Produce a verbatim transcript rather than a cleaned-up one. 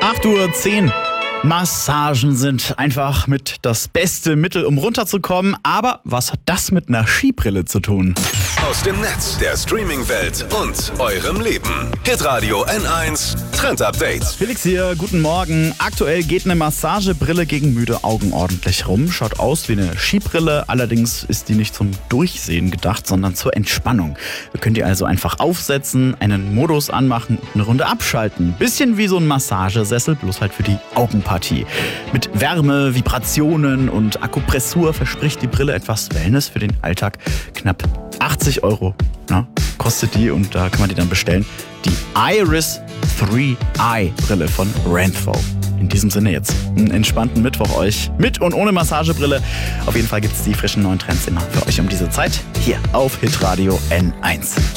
acht Uhr zehn. Massagen sind einfach mit das beste Mittel, um runterzukommen. Aber was hat das mit einer Skibrille zu tun? Aus dem Netz, der Streaming-Welt und eurem Leben. Hitradio N eins Trend Update. Felix hier, guten Morgen. Aktuell geht eine Massagebrille gegen müde Augen ordentlich rum. Schaut aus wie eine Skibrille, allerdings ist die nicht zum Durchsehen gedacht, sondern zur Entspannung. Ihr könnt ihr also einfach aufsetzen, einen Modus anmachen und eine Runde abschalten. Bisschen wie so ein Massagesessel, bloß halt für die Augenpartie. Mit Wärme, Vibrationen und Akupressur verspricht die Brille etwas Wellness für den Alltag. Knapp achtzig Euro na, kostet die und da kann man die dann bestellen. Die Iris drei Eye Brille von Renpho. In diesem Sinne jetzt einen entspannten Mittwoch euch mit und ohne Massagebrille. Auf jeden Fall gibt es die frischen neuen Trends immer für euch um diese Zeit hier auf Hitradio N eins.